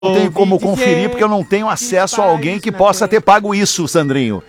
Não tenho como conferir porque eu não tenho acesso a alguém que possa ter pago isso, Sandrinho.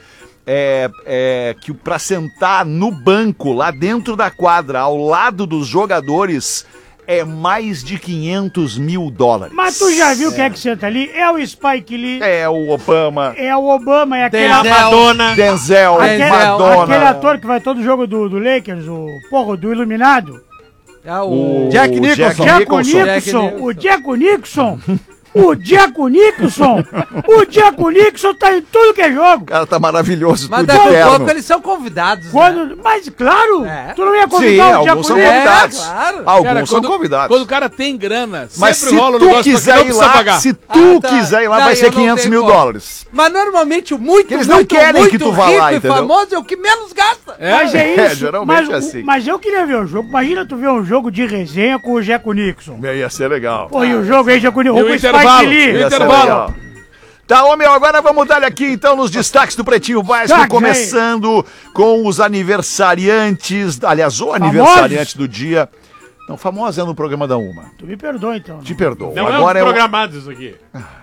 Que pra sentar no banco, lá dentro da quadra, ao lado dos jogadores, é mais de $500 mil. Mas tu já viu quem é que senta ali? É o Spike Lee. É o Obama. É o Obama, é aquele... Madonna. Denzel, Madonna. Aquele ator que vai todo jogo do Lakers, do Iluminado. O Jack Nicholson. O Jack Nicholson. O Jaco Nixon tá em tudo que é jogo. O cara tá maravilhoso, mas tudo daqui a eterno. pouco eles são convidados, né? Mas claro, tu não ia convidar o Jaco alguns são convidados. Claro. Alguns são convidados. Quando o cara tem grana, mas sempre se rola o tu negócio quiser ir lá, pagar. se tu quiser ir lá, vai ser $500 mil. Mas normalmente o muito, eles não querem que tu vá lá, entendeu? Famoso é o que menos gasta. Mas é isso. Geralmente é assim. Mas eu queria ver o jogo. Imagina tu ver um jogo de resenha com o Jaco Nixon. Ia ser legal. Pô, e o jogo aí, Jaco Nixon, o intervalo. Intervalo. Tá, ô meu, agora vamos dar aqui então nos destaques do Pretinho Básico, começando com os aniversariantes, aliás, o aniversariante do dia. Não, famoso é no programa da Uma. Tu me perdoa então. Te perdoo. Não agora é programado isso aqui.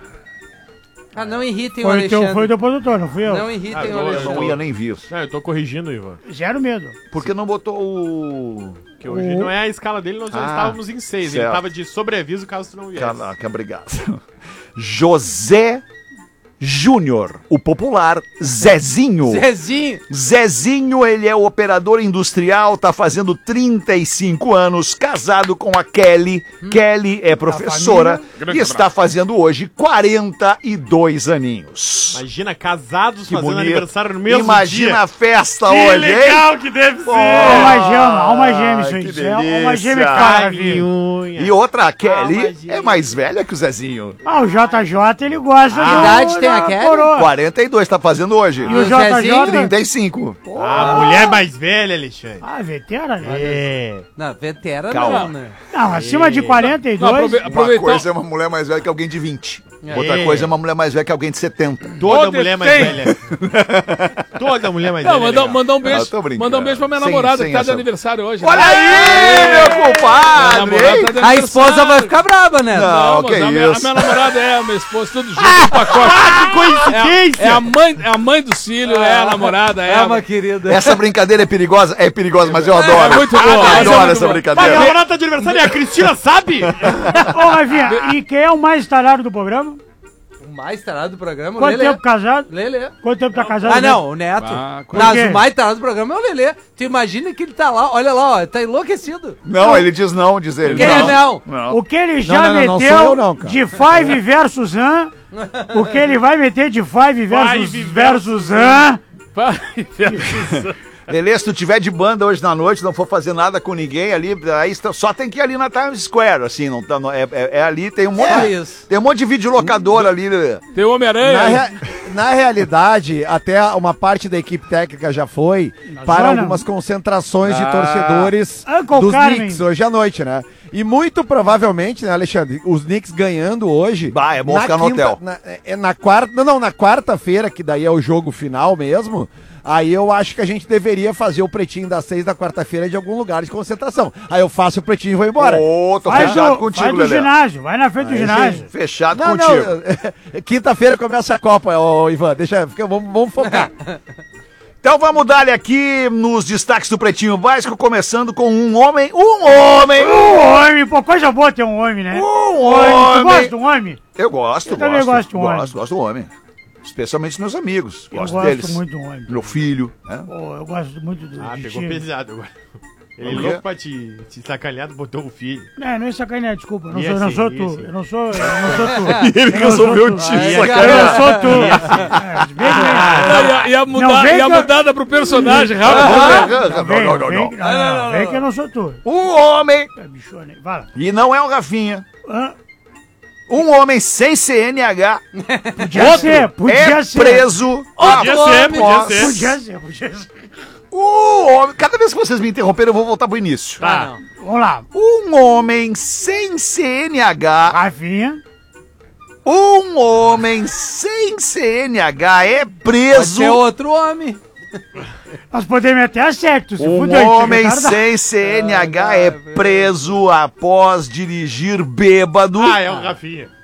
Não irritem o Alexandre. Foi o teu produtor, não fui eu. Não irritem o Eu Alexandre. não ia nem vir. Eu tô corrigindo, Ivan. Zero medo. Por que não botou o... Que hoje não é a escala dele, nós já estávamos em 6. Ele tava de sobreaviso caso tu não viesse. Caraca, obrigado. José Júnior, o popular Zezinho. Zezinho, ele é operador industrial, tá fazendo 35 anos, casado com a Kelly. Kelly é professora e está fazendo hoje 42 aninhos. Imagina, casados que fazendo bonito. Aniversário no mesmo Imagina dia. A festa que hoje, legal hein? que deve ser. Alma gêmea isso aí. Que Alma gêmea, delícia. cara. E outra, a Kelly é mais velha que o Zezinho. O JJ, ele gosta Que idade tem a Kelly? 42, tá fazendo hoje. E o JJ? 35. A mulher mais velha, Alexandre. Veterana, né? Não, veterana Calma. não, né? Não, acima de 42. Uma coisa é uma mulher mais velha que alguém de 20. Outra coisa é uma mulher mais velha que alguém de 70. Toda mulher mais velha. Toda mulher mais velha. Mandar um beijo. Mandar um beijo pra minha namorada que tá de aniversário hoje. Olha aí, meu compadre! A esposa vai ficar brava, né? Não, que a isso. minha namorada é a minha esposa, tudo junto, um pacote. Que coincidência! É a mãe do Cílio, é a namorada, É uma querida. Essa brincadeira é perigosa? É perigosa, mas eu adoro. É muito boa. Eu adoro essa Mas a brincadeira. namorada tá de aniversário e a Cristina sabe? Ô, Rafinha, e quem é o mais tarado do programa? O mais tarado do programa, o Quanto Lelê. tempo casado? Lelê. Quanto tempo tá casado? Não, o Neto. Mas o mais tarado do programa é o Lelê. Tu imagina que ele tá lá, olha lá, ó, tá enlouquecido. Não, ele diz não, diz ele. Quem é não? O que ele já não sou meteu eu não, cara. de Five versus An, o que ele vai meter de Five versus An. Lelê, se tu tiver de banda hoje na noite, não for fazer nada com ninguém ali, aí só tem que ir ali na Times Square, assim, não tá, é ali, tem um monte, tem um monte de videolocador ali. Tem o Homem-Aranha. Na realidade, até uma parte da equipe técnica já foi para algumas concentrações de torcedores dos Knicks hoje à noite, né? E muito provavelmente, né, Alexandre, os Knicks ganhando hoje... É bom ficar no hotel. Na quarta-feira, que daí é o jogo final mesmo... Aí eu acho que a gente deveria fazer o pretinho das 6 da quarta-feira de algum lugar de concentração. Aí eu faço o pretinho e vou embora. Tô fechado contigo, Vai do ginásio, vai na frente do ginásio. Fechado contigo. Quinta-feira começa a Copa, Ivan. Vamos focar. Então vamos dar aqui nos destaques do Pretinho Básico, começando com um homem, Pô, coisa boa ter um homem, né? homem. Tu gosta de um homem? Eu gosto, também gosto de um homem. Gosto do homem. Especialmente meus amigos. Eu Gosto deles. gosto muito do homem. Meu filho, né? Pô, eu gosto muito do Pegou pesado agora. Ele Por quê? louco pra te sacanear, botou o filho. Não é sacanear, desculpa. Eu E não sou assim, tu. e assim? Eu não sou tu. Ele resolveu te Eu sacanear. sou tu. Ia mudada pro personagem, rápido. Não. Vem que eu não sou tu. Um homem, Bichone, vai lá. e não é o Rafinha, Hã? um homem sem CNH Podia ser. preso Podia ser. Podia ser. O homem, cada vez que vocês me interromperem, eu vou voltar pro início. Tá. Vamos lá. Um homem sem CNH, Rafinha. um homem sem CNH é Pode preso. ser outro homem. Nós podemos até acertar. Um homem sem CNH é preso após dirigir bêbado. É o Rafinha.